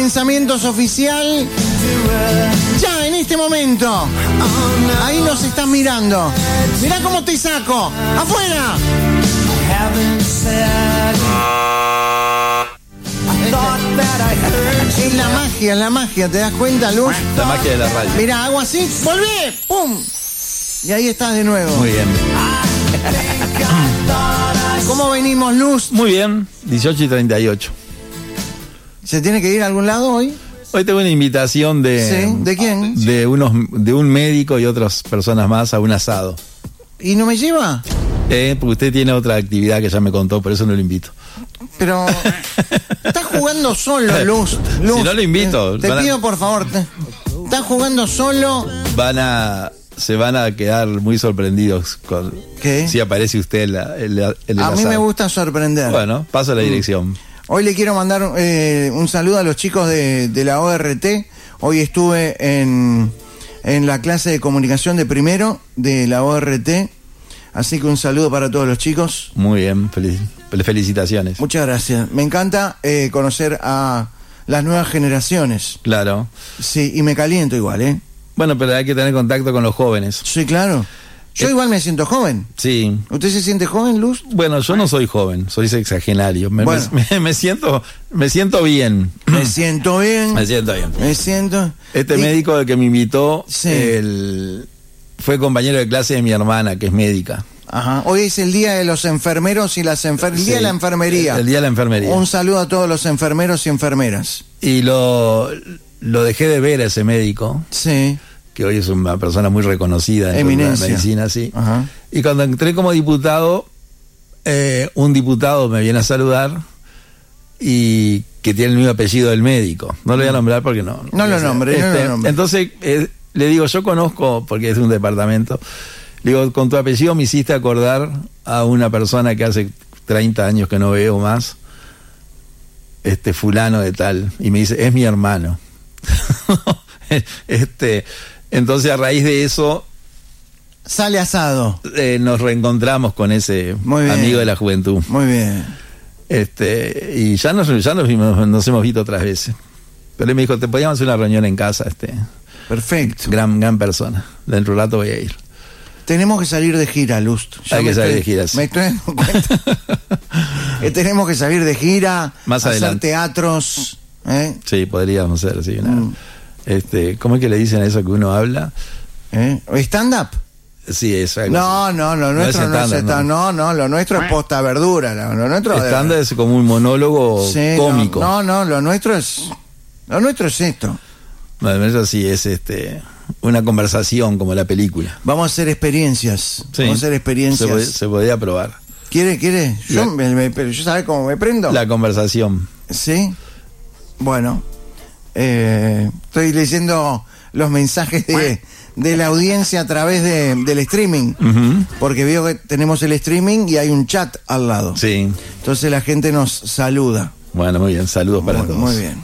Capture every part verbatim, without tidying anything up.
Pensamientos oficial. Ya, en este momento. Ahí nos estás mirando. Mirá cómo te saco. ¡Afuera! Es la magia, la magia, ¿te das cuenta, Luz? La magia de la radio. Mirá, hago así, volví, ¡pum! Y ahí estás de nuevo. Muy bien. ¿Cómo venimos, Luz? Muy bien, dieciocho y treinta y ocho. ¿Se tiene que ir a algún lado hoy? Hoy tengo una invitación de... ¿Sí? ¿De quién? De, unos, de un médico y otras personas más a un asado. ¿Y no me lleva? Eh, porque usted tiene otra actividad que ya me contó, por eso no lo invito. Pero... Estás jugando solo, Luz. Luz, si no lo invito... Te, te pido, a... por favor, te, estás jugando solo... Van a... Se van a quedar muy sorprendidos con... ¿Qué? Si aparece usted en, la, en, la, en el A asado. mí me gusta sorprender. Bueno, paso la dirección. Mm. Hoy le quiero mandar eh, un saludo a los chicos de, de la O R T. Hoy estuve en, en la clase de comunicación de primero de la O R T. Así que un saludo para todos los chicos. Muy bien, feliz, felicitaciones. Muchas gracias. Me encanta eh, conocer a las nuevas generaciones. Claro. Sí, y me caliento igual, ¿eh? Bueno, pero hay que tener contacto con los jóvenes. Sí, claro. Yo eh, igual me siento joven. Sí. ¿Usted se siente joven, Luz? Bueno, yo no soy joven, soy sexagenario. Me, bueno. me, me siento me siento bien. Me siento bien. Me siento bien. Me siento... Este y... médico que me invitó, sí. el... fue compañero de clase de mi hermana, que es médica. Ajá. Hoy es el día de los enfermeros y las enfermeras. El sí, día de la enfermería. El, el día de la enfermería. Un saludo a todos los enfermeros y enfermeras. Y lo, lo dejé de ver a ese médico. Sí. Que hoy es una persona muy reconocida en Eminencia. la medicina, sí. Ajá. Y cuando entré como diputado, eh, un diputado me viene a saludar y que tiene el mismo apellido del médico. No lo voy a nombrar porque no. No, no lo nombre, este, no lo nombre. Entonces, eh, le digo, yo conozco, porque es de un departamento, le digo, con tu apellido me hiciste acordar a una persona que hace treinta años que no veo más, este fulano de tal, y me dice, es mi hermano. este... Entonces, a raíz de eso... Sale asado. Eh, nos reencontramos con ese amigo de la juventud. Muy bien. Este, y ya nos, ya nos, vimos, nos hemos visto otras veces. Pero él me dijo, te podíamos hacer una reunión en casa. Este, perfecto. Gran, gran persona. Dentro de un rato voy a ir. Tenemos que salir de gira, Luz. Hay que salir estoy, de gira, sí. Me estoy dando cuenta. que tenemos que salir de gira, más hacer adelante. teatros. ¿eh? Sí, podríamos hacer, sí. Una, mm. Este, ¿cómo es que le dicen a eso que uno habla? ¿Eh? ¿Stand-up? Sí, eso. No, no, lo nuestro no es stand-up. No, no, lo nuestro es posta verdura. Lo nuestro stand-up es como un monólogo sí, cómico. No, no, no, lo nuestro es. Lo nuestro es esto. Bueno, eso sí es este una conversación como la película. Vamos a hacer experiencias. Sí, vamos a hacer experiencias. Se, pod se podría probar. ¿Quiere, quiere? Yo, la, me, me, pero yo sabe cómo me prendo. La conversación. Sí. Bueno. Eh, estoy leyendo los mensajes de, de la audiencia a través de, del streaming, uh-huh. porque veo que tenemos el streaming y hay un chat al lado. Sí. Entonces la gente nos saluda. Bueno, muy bien, saludos para muy, todos. Muy bien.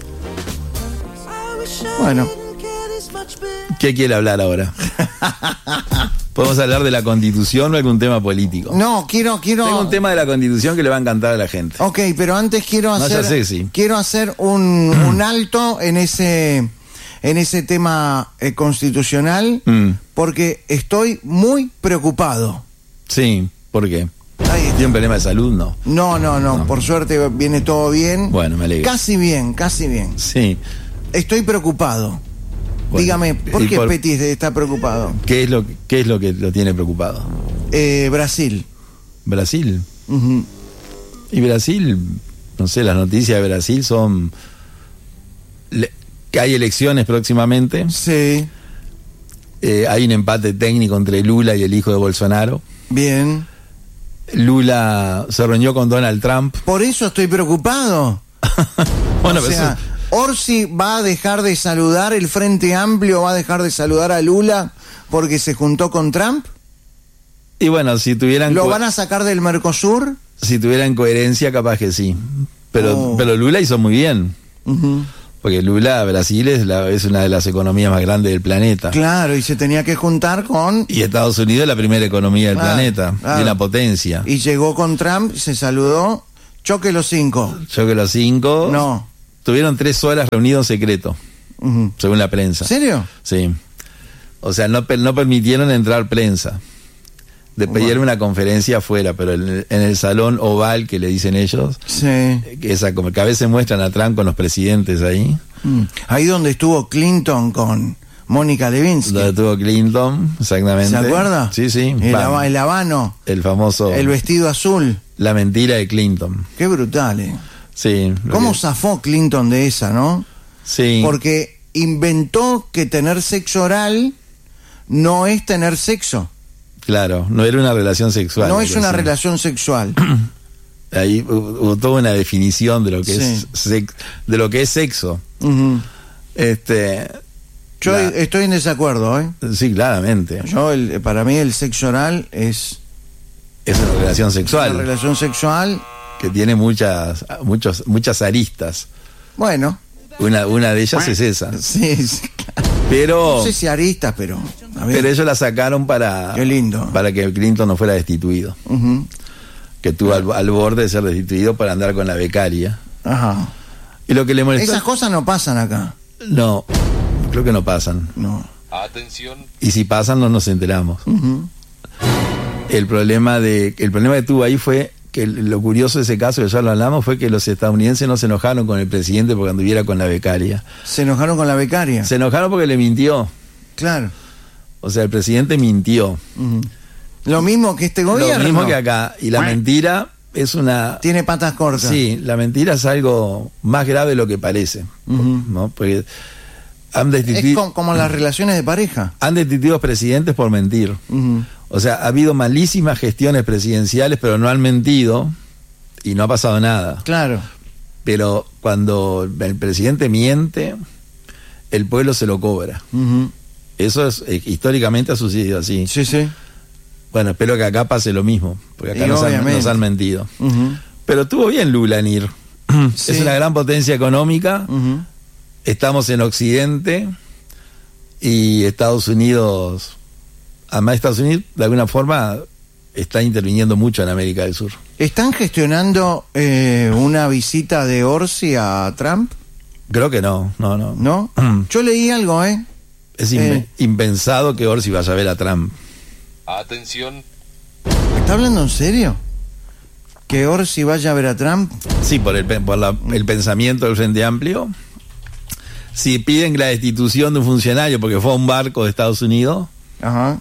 Bueno. ¿Qué quiere hablar ahora? ¿Podemos hablar de la Constitución o algún tema político? No, quiero, quiero... Tengo un tema de la Constitución que le va a encantar a la gente. Ok, pero antes quiero hacer... No, ya sé, sí. Quiero hacer un, un alto en ese, en ese tema eh, constitucional, mm. porque estoy muy preocupado. Sí, ¿por qué? ¿Tiene un problema de salud? No. No, no, no, no. Por suerte viene todo bien. Bueno, me alegro. Casi bien, casi bien. Sí. Estoy preocupado. Bueno, Dígame, ¿por qué por... Petit está preocupado? ¿Qué es lo, qué es lo que lo tiene preocupado? Eh, Brasil. ¿Brasil? Uh-huh. Y Brasil, no sé, las noticias de Brasil son le, que hay elecciones próximamente. Sí. Eh, hay un empate técnico entre Lula y el hijo de Bolsonaro. Bien. Lula se reunió con Donald Trump. Por eso estoy preocupado. Bueno, o pero sea, eso... Orsi va a dejar de saludar, el Frente Amplio va a dejar de saludar a Lula porque se juntó con Trump. Y bueno, si tuvieran... ¿Lo van a sacar del Mercosur? Si tuvieran coherencia, capaz que sí. Pero, oh. pero Lula hizo muy bien. Uh-huh. Porque Lula, Brasil es, la, es una de las economías más grandes del planeta. Claro, y se tenía que juntar con... Y Estados Unidos es la primera economía del claro, planeta, claro. de una potencia. Y llegó con Trump, se saludó, choque los cinco. Choque los cinco. No. Tuvieron tres horas reunidos en secreto, Uh-huh. según la prensa. ¿En serio? Sí. O sea, no, no permitieron entrar prensa. De pedir Bueno. una conferencia afuera, pero en, en el salón oval, que le dicen ellos, Sí. que esa, como que a veces muestran a Trump con los presidentes ahí, Mm. Ahí donde estuvo Clinton con Mónica Lewinsky. donde tuvo Clinton, exactamente. ¿Se acuerda? Sí, sí. El, Van. haba- el habano, El famoso el vestido azul. La mentira de Clinton. Qué brutal, ¿eh? Sí. lo ¿Cómo que- zafó Clinton de esa, no? Sí. Porque inventó que tener sexo oral no es tener sexo. Claro, no era una relación sexual. No lo es que una hacía. relación sexual. Ahí hubo, hubo toda una definición de lo que Sí. es sex- de lo que es sexo. Ujú. Este, Yo la- estoy en desacuerdo, ¿eh? sí, claramente. Yo, el- para mí el sexo oral es Es una relación una sexual relación sexual. que tiene muchas muchos muchas aristas. Bueno, Una una de ellas es esa. sí, sí, claro. Pero No sé si aristas, pero... a ver. pero ellos la sacaron para Qué lindo. para que Clinton no fuera destituido, Ujú. que estuvo al, al borde de ser destituido por andar con la becaria. Ajá. Y lo que le molestó, Esas cosas no pasan acá. no, creo que no pasan. No. Atención. Y si pasan no nos enteramos. Ujú. El problema de el problema que tuvo ahí fue que lo curioso de ese caso, que ya lo hablamos, fue que los estadounidenses no se enojaron con el presidente porque anduviera con la becaria. Se enojaron con la becaria. Se enojaron porque le mintió. Claro. O sea, el presidente mintió. Ujú. Lo mismo que este gobierno. Lo mismo que acá. Y la mentira es una... Tiene patas cortas. Sí, la mentira es algo más grave de lo que parece. Ujú. ¿No? Porque han Es destituido, com- como las relaciones de pareja. han destituido presidentes por mentir. Ujú. O sea, ha habido malísimas gestiones presidenciales, pero no han mentido y no ha pasado nada. Claro. Pero cuando el presidente miente, el pueblo se lo cobra. Ujú. Eso es, eh, históricamente ha sucedido así. Sí, sí. Bueno, espero que acá pase lo mismo, porque acá Y nos han, obviamente. nos han mentido. Ujú. Pero estuvo bien Lula en ir. Sí. Es una gran potencia económica. Ujú. Estamos en Occidente y Estados Unidos, además Estados Unidos de alguna forma está interviniendo mucho en América del Sur. ¿Están gestionando eh, una visita de Orsi a Trump? Creo que no, no, no. ¿No? Yo leí algo, ¿eh? Es inve- Eh. impensado que Orsi vaya a ver a Trump. Atención. ¿Está hablando en serio? ¿Que Orsi vaya a ver a Trump? Sí, por el, pe- por la- el pensamiento del Frente Amplio. Si piden la destitución de un funcionario porque fue a un barco de Estados Unidos, Ajá.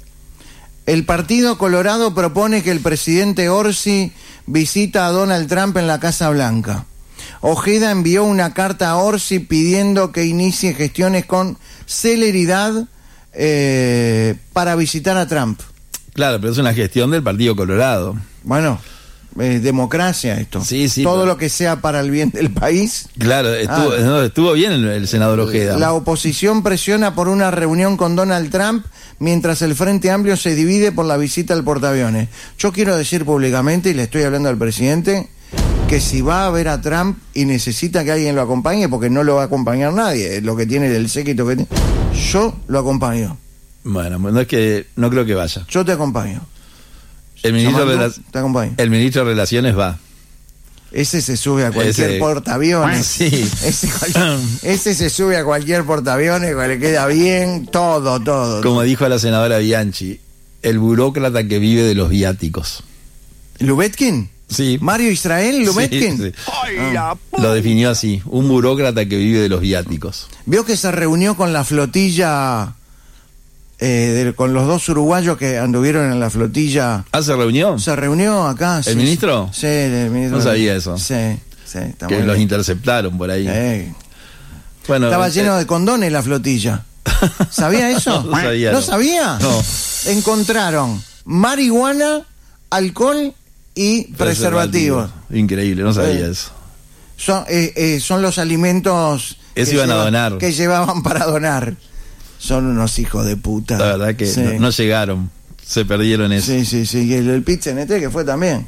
El Partido Colorado propone que el presidente Orsi visita a Donald Trump en la Casa Blanca. Ojeda envió una carta a Orsi pidiendo que inicie gestiones con celeridad eh, para visitar a Trump. claro, pero es una gestión del Partido Colorado. Bueno, es democracia esto. Sí, sí, Todo pero- lo que sea para el bien del país. Claro, estuvo, Ah. no, estuvo bien el, el senador Ojeda. La oposición presiona por una reunión con Donald Trump mientras el Frente Amplio se divide por la visita al portaaviones. Yo quiero decir públicamente, y le estoy hablando al presidente, que si va a ver a Trump y necesita que alguien lo acompañe, porque no lo va a acompañar nadie, es lo que tiene el séquito que tiene, yo lo acompaño. Bueno, no es que no creo que vaya. Yo te acompaño. El ministro, de Llamando, Rela- te acompaño. el ministro de Relaciones va. Ese se sube a cualquier Ese- portaaviones. Sí. Ese, cual- ese se sube a cualquier portaaviones, que le queda bien, todo, todo. Como dijo la senadora Bianchi, el burócrata que vive de los viáticos. ¿Lubetkin? Sí. ¿Mario Israel Lubetkin? Sí, sí. Lo definió así, un burócrata que vive de los viáticos. Vio que se reunió con la flotilla, eh, de- con los dos uruguayos que anduvieron en la flotilla. ¿Ah, se reunió? Se reunió acá. sí, ministro? Sí, el ministro. No sabía eso. Sí, sí. Está Que muy los bien. interceptaron por ahí. Eh, Bueno, Estaba eh, lleno de condones la flotilla. ¿Sabía eso? No sabía, ¿No no. sabía? No. Encontraron marihuana, alcohol y preservativos. Increíble, no sabía Eh. eso. Son, eh, eh, son los alimentos Eso que iban a lleva- donar. que llevaban para donar. Son unos hijos de puta. La verdad que Sí. no, no llegaron, se perdieron eso. Sí, sí, sí. Y el, el Pizza N T que fue también.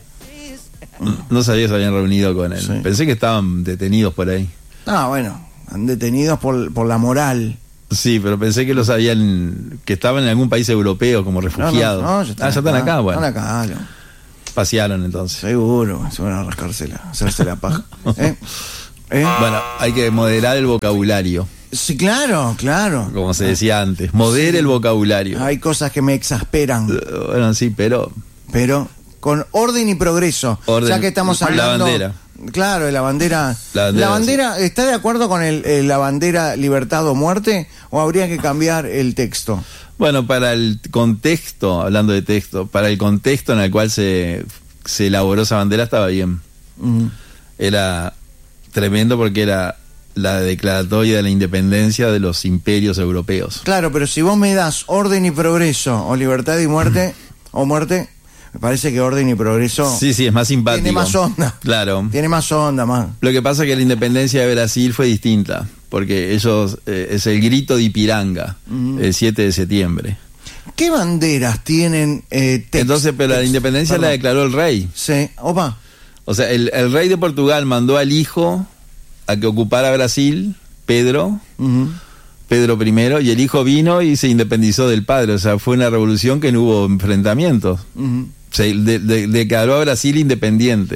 No sabía que se habían reunido con él. Sí. Pensé que estaban detenidos por ahí. Ah, bueno, han detenidos por, por la moral. Sí, pero pensé que los habían, que estaban en algún país europeo como No, no, refugiados. no, ya ah, ya están acá, bueno. Están acá, no. Pasearon entonces. Seguro, se van a rascársela, hacerse la paja. ¿Eh? ¿Eh? Bueno, hay que moderar el vocabulario, Sí, claro, claro. como se decía antes. Modere el vocabulario. Hay cosas que me exasperan, Bueno, sí, pero pero con orden y progreso. Orden. Ya que estamos La hablando... bandera. Claro, de la bandera. La bandera, La bandera, ¿está de acuerdo con el, el- la bandera libertad o muerte? ¿O habría que cambiar el texto? bueno, para el contexto, hablando de texto, para el contexto en el cual se, se elaboró esa bandera estaba bien. Mm. Era tremendo porque era la declaratoria de la independencia de los imperios europeos. Claro, pero si vos me das orden y progreso, o libertad y muerte, o muerte, me parece que orden y progreso Sí, sí, es más simpático. tiene más onda. Claro. Tiene más onda, más. Lo que pasa es que la independencia de Brasil fue distinta, porque ellos, eh, es el grito de Ipiranga, Mm. el siete de septiembre. ¿Qué banderas tienen eh, text- Entonces, pero la text- independencia la perdón. declaró el rey. Sí, opa. O sea, el, el rey de Portugal mandó al hijo a que ocupara Brasil, Pedro, Ujú. Pedro primero, y el hijo vino y se independizó del padre. O sea, fue una revolución que no hubo enfrentamientos. Ujú. Se de- de- declaró a Brasil independiente.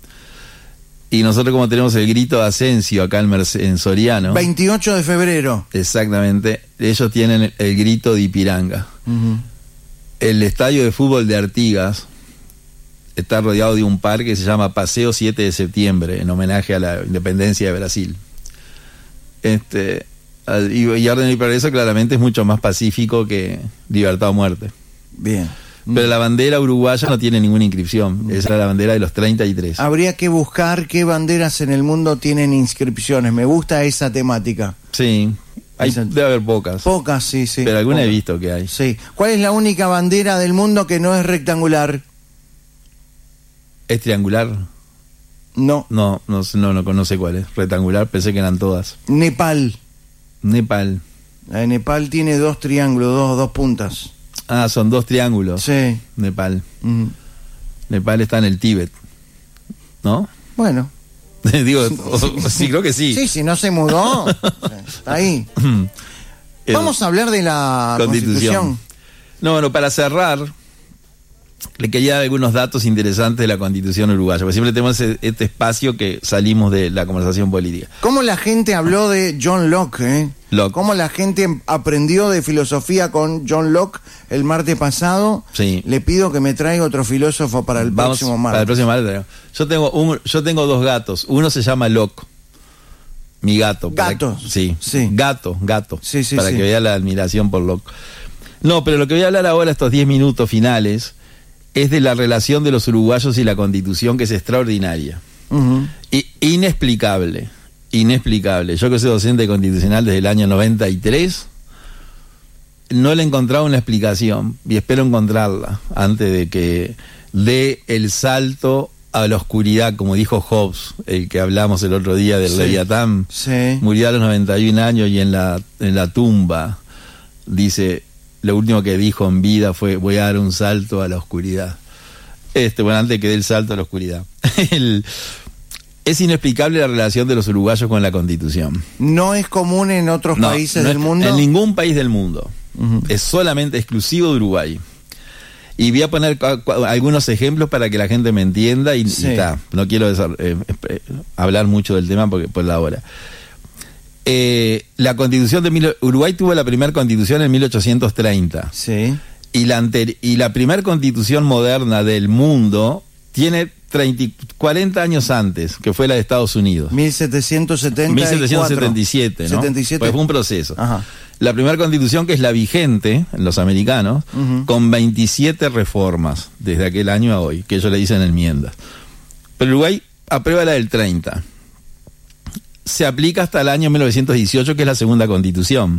Y nosotros, como tenemos el grito de Asensio acá en, Merce- en Soriano, veintiocho de febrero. exactamente, ellos tienen el grito de Ipiranga. Ujú. El estadio de fútbol de Artigas está rodeado de un parque que se llama Paseo siete de septiembre, en homenaje a la independencia de Brasil. Este, y, y orden y progreso claramente es mucho más pacífico que libertad o muerte. Bien. Pero la bandera uruguaya no tiene ninguna inscripción. Esa era la bandera de los treinta y tres. Habría que buscar qué banderas en el mundo tienen inscripciones. Me gusta esa temática. Sí, hay, Esa- debe haber pocas. Pocas, sí, sí. pero alguna he Pocas. visto que hay. Sí. ¿Cuál es la única bandera del mundo que no es rectangular? ¿Es triangular? No. No, no, sé- no, no, no sé cuál es. Rectangular, pensé que eran todas. Nepal. Nepal. La de Nepal tiene dos triángulos, dos, dos puntas. Ah, son dos triángulos. Sí. Nepal. Mm. Nepal está en el Tíbet. ¿No? Bueno. Digo, o- sí, creo que sí. Sí, si no se mudó. Está ahí. Eh, Vamos a hablar de la Constitución. Constitución. No, bueno, para cerrar, le quería dar algunos datos interesantes de la Constitución uruguaya, porque siempre tenemos e- este espacio que salimos de la conversación política. ¿Cómo la gente habló de John Locke? Eh? Locke. ¿Cómo la gente aprendió de filosofía con John Locke el martes pasado? Sí. Le pido que me traiga otro filósofo para el Vamos próximo para el martes. próximo martes. Yo tengo un, yo tengo dos gatos. Uno se llama Locke. Mi gato. para- Gato. sí. Sí. Gato, gato. Sí, sí, para sí. que vea la admiración por Locke. No, pero lo que voy a hablar ahora, estos diez minutos finales, es de la relación de los uruguayos y la Constitución, que es extraordinaria. Ujú. Y inexplicable. Inexplicable. Yo que soy docente constitucional desde el año noventa y tres, no le he encontrado una explicación y espero encontrarla antes de que dé el salto a la oscuridad, como dijo Hobbes, el que hablamos el otro día del Sí. Leviatán. Sí. Murió a los noventa y un años y en la, en la tumba dice, lo último que dijo en vida fue, voy a dar un salto a la oscuridad. Este, bueno, antes que dé el salto a la oscuridad. El- es inexplicable la relación de los uruguayos con la Constitución. No es común en otros No, países no del es- mundo. En ningún país del mundo. Ujú. Es solamente exclusivo de Uruguay. Y voy a poner cua- cua- algunos ejemplos para que la gente me entienda y, y Sí. ta, no quiero desar- eh, eh, hablar mucho del tema porque por la hora. Eh, la Constitución de mil- Uruguay tuvo la primera Constitución en mil ochocientos treinta Sí. y la anteri- y la primera Constitución moderna del mundo tiene treinta, y- cuarenta años antes, que fue la de Estados Unidos. mil setecientos setenta y cuatro. mil setecientos setenta y siete, ¿no? setenta y siete. Pues fue un proceso. Ajá. La primera constitución, que es la vigente en los americanos, Ujú. con veintisiete reformas desde aquel año a hoy, que ellos le dicen enmiendas. Pero Uruguay aprueba la del treinta. Se aplica hasta el año mil novecientos dieciocho, que es la segunda constitución.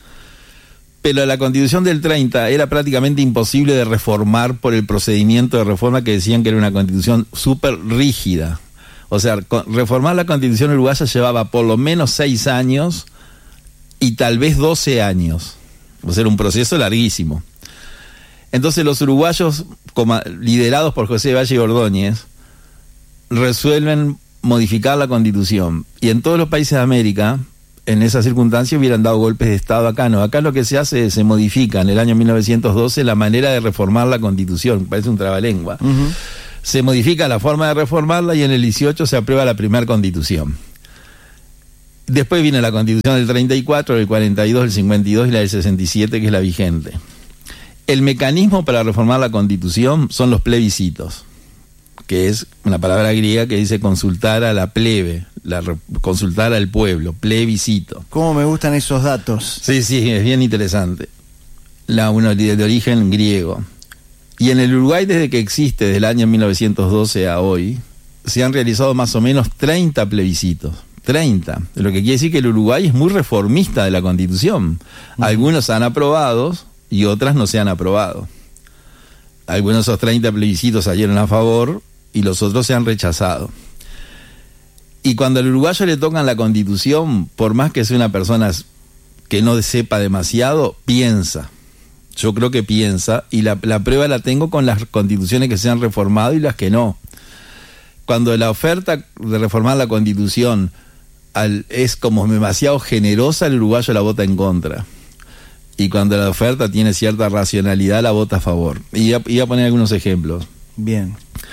Pero la constitución del treinta era prácticamente imposible de reformar por el procedimiento de reforma, que decían que era una constitución súper rígida. O sea, con- reformar la constitución uruguaya llevaba por lo menos seis años y tal vez doce años. O sea, era un proceso larguísimo. Entonces los uruguayos, como, liderados por José Valle Ordóñez, resuelven modificar la constitución. Y en todos los países de América, en esa circunstancia, hubieran dado golpes de Estado. Acá no. Acá lo que se hace es, se modifica en el año mil novecientos doce la manera de reformar la constitución. Parece un trabalengua. Ujú. Se modifica la forma de reformarla y en el dieciocho se aprueba la primera constitución. Después viene la Constitución del treinta y cuatro, del cuarenta y dos, del cincuenta y dos y la del sesenta y siete, que es la vigente. El mecanismo para reformar la Constitución son los plebiscitos, que es una palabra griega que dice consultar a la plebe, la, consultar al pueblo, plebiscito. ¿Cómo me gustan esos datos? Sí, sí, es bien interesante. La, uno de, de origen griego. Y en el Uruguay, desde que existe, desde el año mil novecientos doce a hoy, se han realizado más o menos treinta plebiscitos. treinta. Lo que quiere decir que el Uruguay es muy reformista de la Constitución. Uh-huh. Algunos han aprobado y otras no se han aprobado. Algunos de esos treinta plebiscitos salieron a favor y los otros se han rechazado. Y cuando al uruguayo le tocan la Constitución, por más que sea una persona que no sepa demasiado, piensa. Yo creo que piensa, y la, la prueba la tengo con las constituciones que se han reformado y las que no. Cuando la oferta de reformar la Constitución al, es como demasiado generosa, el uruguayo la vota en contra. Y cuando la oferta tiene cierta racionalidad, la vota a favor. Y voy a poner algunos ejemplos. Bien.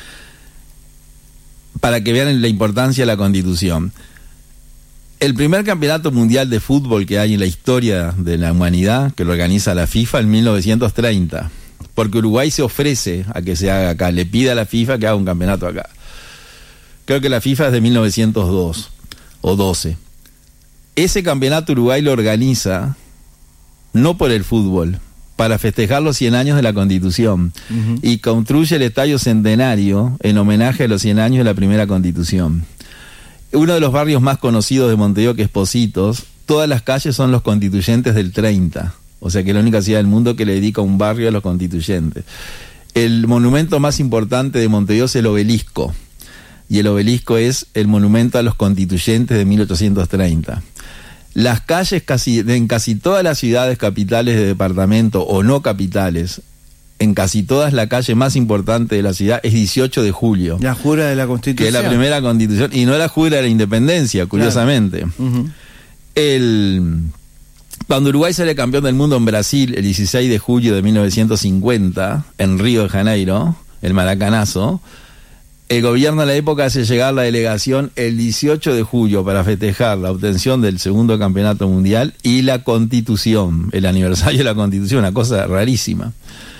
Para que vean la importancia de la Constitución. El primer campeonato mundial de fútbol que hay en la historia de la humanidad, que lo organiza la FIFA en mil novecientos treinta, porque Uruguay se ofrece a que se haga acá, le pide a la FIFA que haga un campeonato acá. Creo que la FIFA es de mil novecientos dos o doce. Ese campeonato Uruguay lo organiza no por el fútbol, para festejar los cien años de la Constitución, uh-huh. y construye el Estadio Centenario en homenaje a los cien años de la primera Constitución. Uno de los barrios más conocidos de Montevideo, que es Pocitos, todas las calles son los constituyentes del treinta, o sea que es la única ciudad del mundo que le dedica un barrio a los constituyentes. El monumento más importante de Montevideo es el obelisco, y el obelisco es el monumento a los constituyentes de mil ochocientos treinta. Las calles casi, en casi todas las ciudades capitales de departamento o no capitales, en casi todas la calle más importante de la ciudad es dieciocho de julio. La jura de la Constitución. Que es la primera Constitución, y no la jura de la Independencia, curiosamente. Claro. Uh-huh. El, cuando Uruguay sale campeón del mundo en Brasil, el dieciséis de julio de mil novecientos cincuenta, en Río de Janeiro, el Maracanazo, el gobierno de la época hace llegar la delegación el dieciocho de julio para festejar la obtención del segundo campeonato mundial y la Constitución, el aniversario de la Constitución, una cosa rarísima.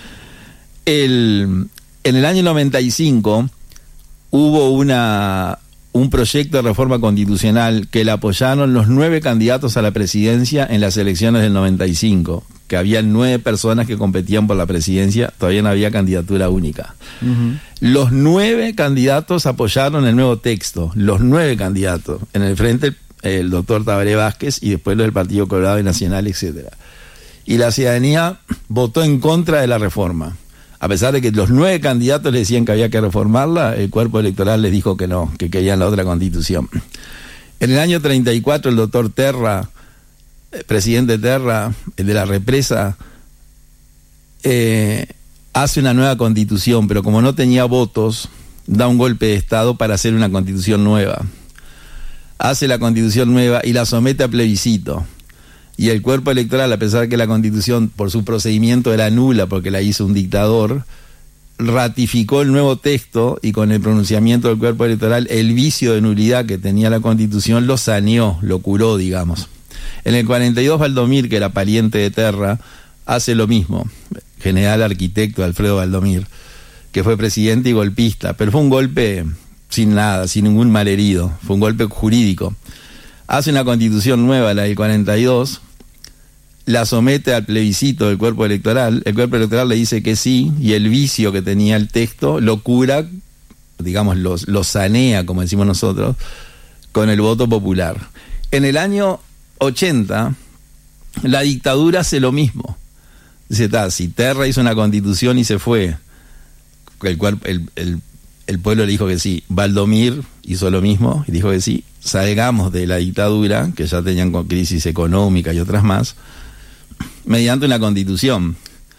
El, en el año noventa y cinco hubo una, un proyecto de reforma constitucional que le apoyaron los nueve candidatos a la presidencia en las elecciones del noventa y cinco, que había nueve personas que competían por la presidencia, todavía no había candidatura única. Uh-huh. Los nueve candidatos apoyaron el nuevo texto, los nueve candidatos, en el frente el doctor Tabaré Vázquez y después los del Partido Colorado y Nacional, etcétera. Y la ciudadanía votó en contra de la reforma. A pesar de que los nueve candidatos le decían que había que reformarla, el cuerpo electoral les dijo que no, que querían la otra Constitución. En el año treinta y cuatro, el doctor Terra, presidente Terra, el de la represa, eh, hace una nueva Constitución, pero como no tenía votos, da un golpe de Estado para hacer una Constitución nueva. Hace la Constitución nueva y la somete a plebiscito. Y el cuerpo electoral, a pesar de que la Constitución por su procedimiento era nula porque la hizo un dictador, ratificó el nuevo texto y con el pronunciamiento del cuerpo electoral el vicio de nulidad que tenía la Constitución lo saneó, lo curó, digamos. En el cuarenta y dos, Valdomir, que era pariente de Terra, hace lo mismo. General arquitecto Alfredo Valdomir, que fue presidente y golpista, pero fue un golpe sin nada, sin ningún malherido, fue un golpe jurídico. Hace una Constitución nueva, la del cuarenta y dos, la somete al plebiscito del cuerpo electoral, el cuerpo electoral le dice que sí, y el vicio que tenía el texto lo cura, digamos, lo, lo sanea, como decimos nosotros, con el voto popular. En el año ochenta, la dictadura hace lo mismo. Dice, ta, si Terra hizo una Constitución y se fue, el, cuerpo, el, el, el pueblo le dijo que sí. Valdomir hizo lo mismo y dijo que sí. Salgamos de la dictadura, que ya tenían crisis económica y otras más, mediante una Constitución.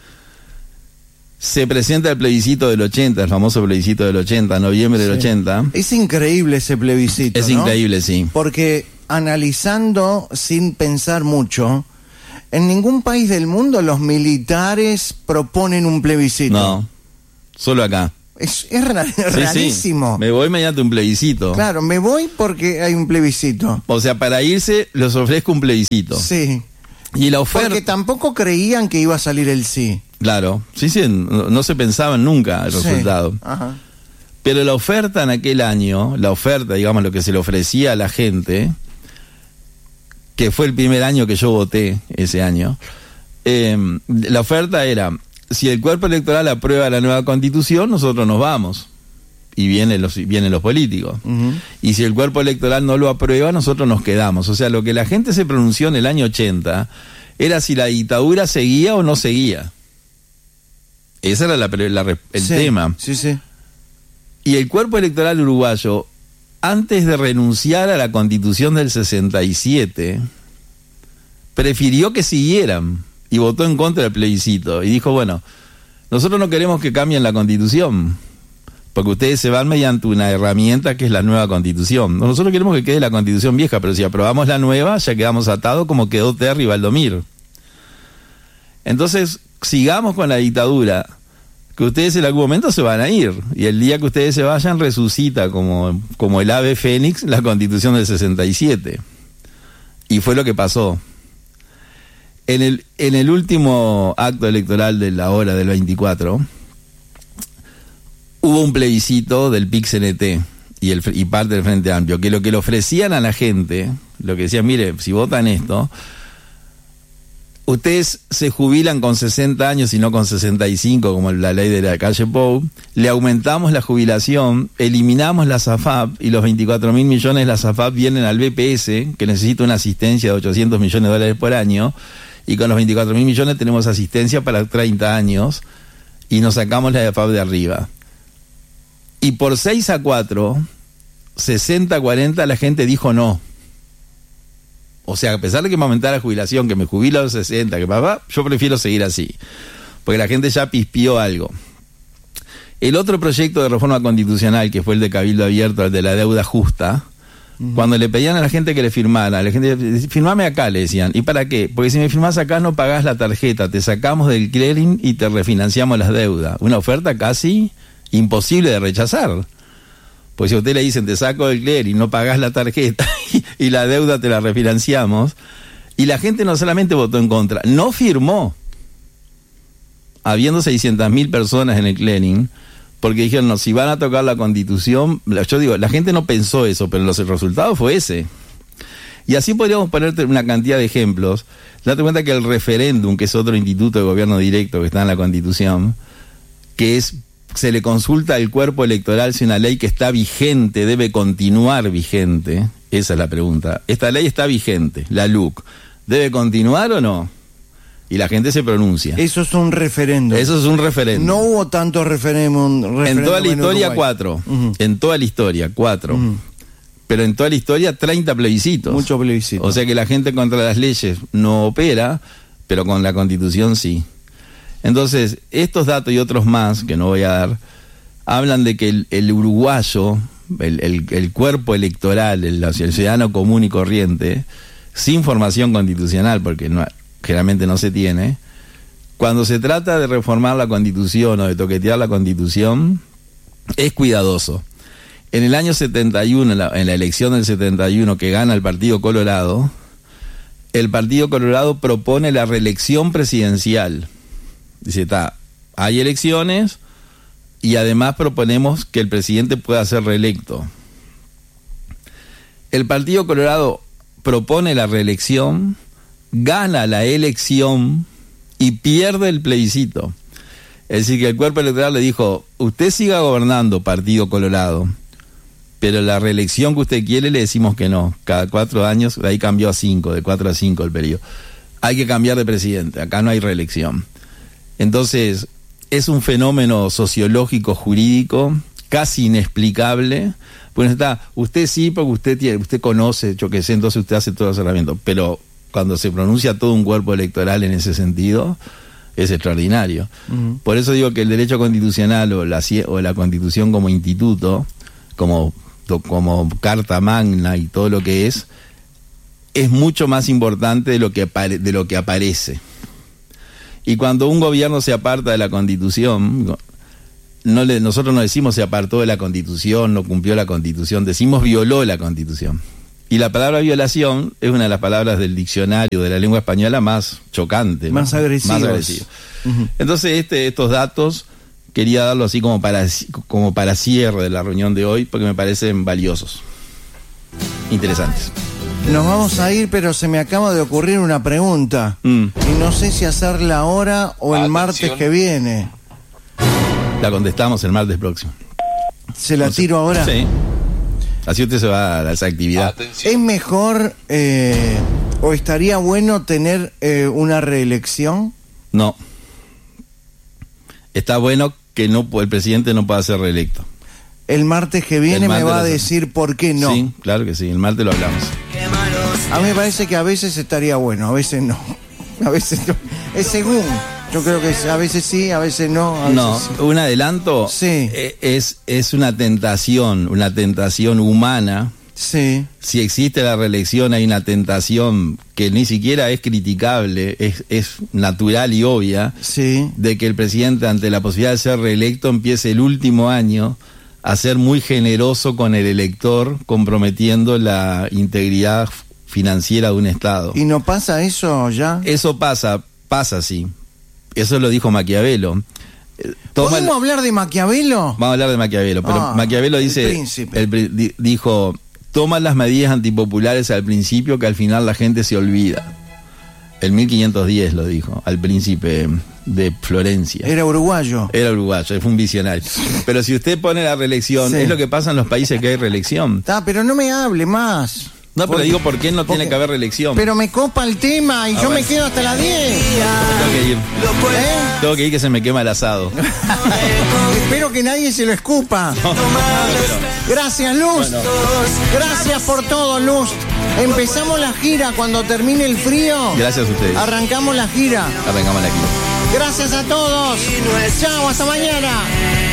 Se presenta el plebiscito del ochenta, el famoso plebiscito del ochenta, noviembre del sí. ochenta. Es increíble ese plebiscito, Es ¿no? increíble, sí. Porque analizando sin pensar mucho, en ningún país del mundo los militares proponen un plebiscito. No, solo acá. Es, es ra- Sí, rarísimo. sí. Me voy mediante un plebiscito. Claro, me voy porque hay un plebiscito. O sea, para irse les ofrezco un plebiscito. Sí. Y la oferta... Porque tampoco creían que iba a salir el sí. Claro, sí, sí, no, no se pensaba nunca el Sí. resultado. Ajá. Pero la oferta en aquel año, la oferta, digamos, lo que se le ofrecía a la gente, que fue el primer año que yo voté, ese año, eh, la oferta era, si el cuerpo electoral aprueba la nueva constitución, nosotros nos vamos. Y vienen los, vienen los políticos. Ujú. Y si el cuerpo electoral no lo aprueba, nosotros nos quedamos. O sea, lo que la gente se pronunció en el año ochenta era si la dictadura seguía o no seguía. Ese era la, la, el Sí, tema. Sí, sí. Y el cuerpo electoral uruguayo, antes de renunciar a la constitución del sesenta y siete, prefirió que siguieran y votó en contra del plebiscito. Y dijo, bueno, nosotros no queremos que cambien la constitución, porque ustedes se van mediante una herramienta que es la nueva constitución. Nosotros queremos que quede la constitución vieja, pero si aprobamos la nueva, ya quedamos atados como quedó Terry y Valdomir. Entonces, sigamos con la dictadura, que ustedes en algún momento se van a ir, y el día que ustedes se vayan resucita como, como el ave fénix la constitución del sesenta y siete. Y fue lo que pasó. En el, en el último acto electoral de la hora del veinticuatro, hubo un plebiscito del P I C C N T y, el, y parte del Frente Amplio, que lo que le ofrecían a la gente, lo que decían, mire, si votan esto, ustedes se jubilan con sesenta años y no con sesenta y cinco, como la ley de la calle Pou, le aumentamos la jubilación, eliminamos la SAFAP y los veinticuatro mil millones de la SAFAP vienen al B P S, que necesita una asistencia de ochocientos millones de dólares por año, y con los veinticuatro mil millones tenemos asistencia para treinta años y nos sacamos la SAFAP de arriba. Y por seis a cuatro, sesenta a cuarenta, la gente dijo no. O sea, a pesar de que me aumentara la jubilación, que me jubilo a los sesenta, que papá, yo prefiero seguir así. Porque la gente ya pispió algo. El otro proyecto de reforma constitucional, que fue el de Cabildo Abierto, el de la deuda justa, uh-huh. Cuando le pedían a la gente que le firmara, la gente, firmame acá, le decían. ¿Y para qué? Porque si me firmás acá no pagás la tarjeta, te sacamos del clearing y te refinanciamos las deudas. Una oferta casi imposible de rechazar. Pues si a usted le dicen, te saco del clearing, no pagás la tarjeta y, y la deuda te la refinanciamos, y la gente no solamente votó en contra, no firmó, habiendo seiscientas mil personas en el clearing, porque dijeron, no, si van a tocar la constitución, yo digo, la gente no pensó eso, pero los, el resultado fue ese. Y así podríamos ponerte una cantidad de ejemplos. Date cuenta que el referéndum, que es otro instituto de gobierno directo que está en la constitución, que es, se le consulta al cuerpo electoral si una ley que está vigente debe continuar vigente. Esa es la pregunta. Esta ley está vigente, la L U C. ¿Debe continuar o no? Y la gente se pronuncia. Eso es un referéndum. Eso es un referéndum. No hubo tantos referéndum, referéndum en toda la historia, en cuatro. Uh-huh. En toda la historia, cuatro. Uh-huh. Pero en toda la historia, treinta plebiscitos. Muchos plebiscitos. O sea que la gente contra las leyes no opera, pero con la Constitución sí. Entonces, estos datos y otros más, que no voy a dar, hablan de que el, el uruguayo, el, el, el cuerpo electoral, el, el ciudadano común y corriente, sin formación constitucional, porque no, generalmente no se tiene, cuando se trata de reformar la Constitución o de toquetear la Constitución, es cuidadoso. En el año setenta y uno, en la, en la elección del setenta y uno que gana el Partido Colorado, el Partido Colorado propone la reelección presidencial. Dice, está, hay elecciones y además proponemos que el presidente pueda ser reelecto. El Partido Colorado propone la reelección, gana la elección y pierde el plebiscito. Es decir, que el cuerpo electoral le dijo, usted siga gobernando, Partido Colorado, pero la reelección que usted quiere le decimos que no. Cada cuatro años, de ahí cambió a cinco, de cuatro a cinco el periodo. Hay que cambiar de presidente, acá no hay reelección. Entonces, es un fenómeno sociológico, jurídico, casi inexplicable. Pues está, usted sí, porque usted tiene, usted conoce, yo qué sé, entonces usted hace todo el acerramiento. Pero cuando se pronuncia todo un cuerpo electoral en ese sentido, es extraordinario. Uh-huh. Por eso digo que el derecho constitucional o la, o la Constitución como instituto, como, como carta magna y todo lo que es, es mucho más importante de lo que, apare, de lo que aparece. Y cuando un gobierno se aparta de la Constitución, no le, nosotros no decimos se apartó de la Constitución, no cumplió la Constitución, decimos violó la Constitución. Y la palabra violación es una de las palabras del diccionario de la lengua española más chocante, más ¿no? agresivas. Más agresivo. Uh-huh. Entonces, este, estos datos quería darlo así como para, como para cierre de la reunión de hoy, porque me parecen valiosos, interesantes. Nos vamos a ir, pero se me acaba de ocurrir una pregunta. Mm. Y no sé si hacerla ahora o el Atención. martes que viene. La contestamos el martes próximo. ¿Se la No sé. tiro ahora? Sí. Así usted se va a esa actividad. Atención. ¿Es mejor eh, o estaría bueno tener eh, una reelección? No. Está bueno que no el presidente no pueda ser reelecto. El martes que viene El me martes va a lo- decir por qué no. Sí, claro que sí. El martes lo hablamos. A mí me parece que a veces estaría bueno, a veces no. A veces no. Es según. Yo creo que a veces sí, a veces no. A veces No, sí. un adelanto Sí. eh, es, es una tentación, una tentación humana. Sí, Si existe la reelección, hay una tentación que ni siquiera es criticable, es, es natural y obvia, sí. de que el presidente, ante la posibilidad de ser reelecto, empiece el último año a ser muy generoso con el elector, comprometiendo la integridad financiera de un Estado. ¿Y no pasa eso ya? Eso pasa, pasa sí. Eso lo dijo Maquiavelo. Eh, toma el- ¿Podemos hablar de Maquiavelo? Vamos a hablar de Maquiavelo, pero Ah, Maquiavelo el dice, príncipe. el pri- di- dijo, toma las medidas antipopulares al principio que al final la gente se olvida. En mil quinientos diez lo dijo, al príncipe de Florencia. Era uruguayo. Era uruguayo, fue un visionario. Pero si usted pone la reelección, Sí. es lo que pasa en los países que hay reelección. Ah, pero no me hable más. No, pero Porque- digo, ¿por qué no tiene porque- que haber reelección? Pero me copa el tema y Ah, yo bueno. me quedo hasta las diez. Tengo que ir. ¿Eh? Tengo que ir que se me quema el asado. Espero que nadie se lo escupa. Gracias, Luz. Bueno. Gracias por todo, Luz. Empezamos la gira cuando termine el frío. Gracias a ustedes. Arrancamos la gira. Arrancamos la gira. Gracias a todos. Chao, hasta mañana.